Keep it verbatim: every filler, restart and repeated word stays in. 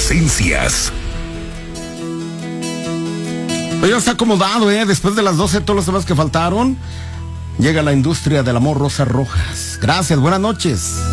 complacencias. Ya está acomodado, ¿eh? Después de las doce, todos los temas que faltaron. Llega la industria del amor, Rosa Rojas. Gracias, buenas noches.